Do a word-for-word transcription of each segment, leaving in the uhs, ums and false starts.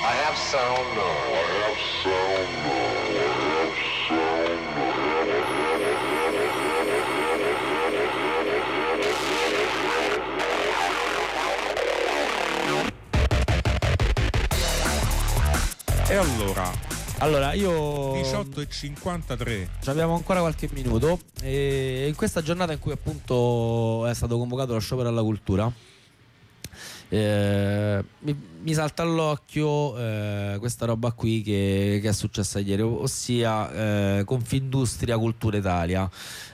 I have sound now. I have sound now. I have sound now. E allora, allora io diciotto e cinquantatré, abbiamo ancora qualche minuto e in questa giornata in cui appunto è stato convocato lo sciopero alla cultura, Eh, mi, mi salta all'occhio eh, questa roba qui che, che è successa ieri, ossia eh, Confindustria Cultura Italia,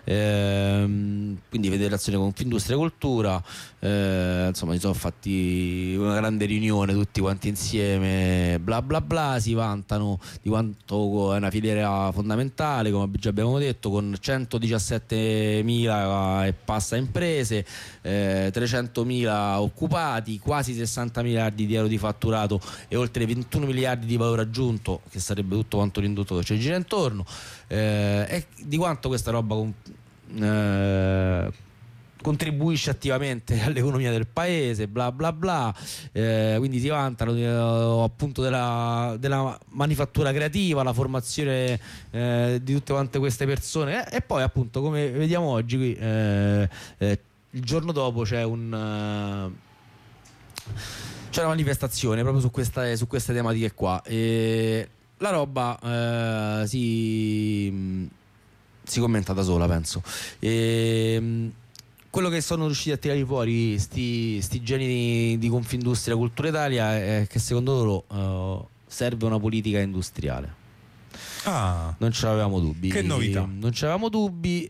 eh, quindi Federazione Confindustria Cultura, eh, insomma si sono fatti una grande riunione tutti quanti insieme, bla bla bla, si vantano di quanto è una filiera fondamentale, come già abbiamo detto, con centodiciassettemila e passa imprese, eh, trecentomila occupati, quasi sessanta miliardi di euro di fatturato e oltre ventuno miliardi di valore aggiunto, che sarebbe tutto quanto l'indotto che ci gira intorno, eh, e di quanto questa roba con, eh, contribuisce attivamente all'economia del paese, bla bla bla, eh, quindi si vantano eh, appunto della, della manifattura creativa, la formazione eh, di tutte quante queste persone, eh, e poi appunto come vediamo oggi qui, eh, eh, il giorno dopo c'è un uh, c'è una manifestazione proprio su, questa, su queste tematiche qua, e la roba eh, si, si commenta da sola, penso. E, quello che sono riusciti a tirare fuori sti, sti geni di, di Confindustria Cultura Italia è che secondo loro uh, serve una politica industriale. Ah, non ce l'avevamo dubbi. Che novità. Non ce l'avevamo dubbi,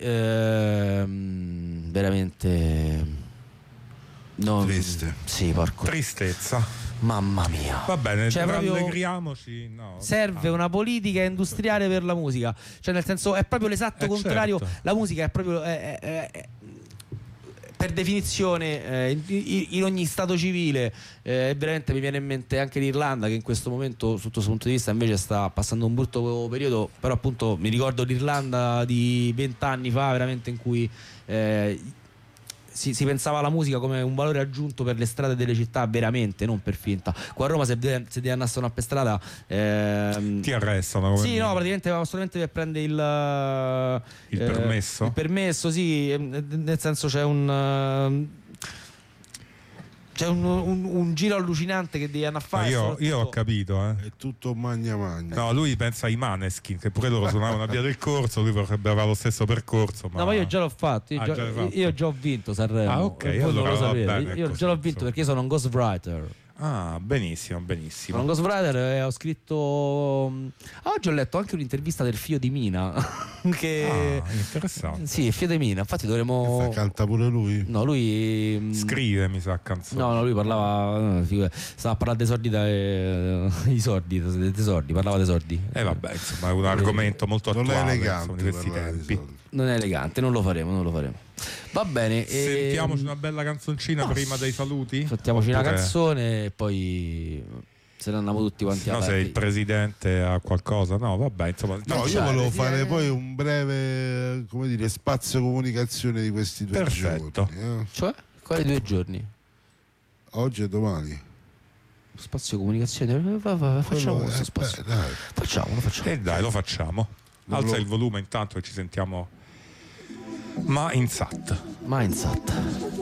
ehm, veramente non, triste. Sì, porco. Tristezza. Mamma mia. Va bene, cioè, rallegriamoci. No, serve ah. una politica industriale per la musica. Cioè, nel senso, è proprio l'esatto eh, contrario. Certo. La musica è proprio è, è, è, per definizione eh, in, in ogni stato civile, eh, veramente mi viene in mente anche l'Irlanda, che in questo momento sotto questo punto di vista invece sta passando un brutto periodo, però appunto mi ricordo l'Irlanda di vent'anni fa, veramente, in cui eh, Si, si pensava alla musica come un valore aggiunto per le strade delle città, veramente, non per finta. Qua a Roma se devi, se devi andare a suonare per strada ehm, ti arrestano come sì, no, praticamente va solamente per prendere il, il eh, permesso il permesso, sì, nel senso c'è un c'è un, un, un giro allucinante che devi andare a fare. Io, io ho capito, eh. È tutto magna magna. No, lui pensa ai Maneskin, che pure loro suonavano a Via del Corso, lui vorrebbe avere lo stesso percorso. Ma... No, ma io già l'ho fatto, io, ah, già, già fatto. io già ho vinto Sanremo. Ah, ok, voi allora non lo sapete. bene, Io ecco, già l'ho sì, vinto so. perché sono un ghostwriter. Ah, benissimo, benissimo. Sono un ghostwriter e ho scritto. Oggi ho letto anche un'intervista del figlio di Mina. Che ah, interessante. Sì, il figlio di Mina. Infatti dovremmo. Canta pure lui? No, lui scrive, mi sa, canzoni. No, no, lui parlava. Stava a parlare dei soldi, dai, i soldi, dei soldi, parlava dei soldi. Eh vabbè, insomma, è un argomento molto non attuale, è elegante, insomma, di questi tempi. Non è elegante, non lo faremo, non lo faremo. Va bene. Sentiamoci e... una bella canzoncina no, prima dei saluti. Fattiamoci Oppure... una canzone e poi se ne andiamo tutti quanti. No, se il presidente ha qualcosa, no, vabbè, insomma. No, io volevo fare poi un breve, come dire, spazio comunicazione di questi due Perfetto. giorni. Eh? Cioè, quali due giorni? Oggi e domani. Spazio comunicazione, va, va, facciamo Quello, questo eh, spazio. beh, dai. Facciamolo, facciamo. E eh dai, lo facciamo. Non Alza lo... il volume intanto che ci sentiamo. Ma in sat. Ma in sat.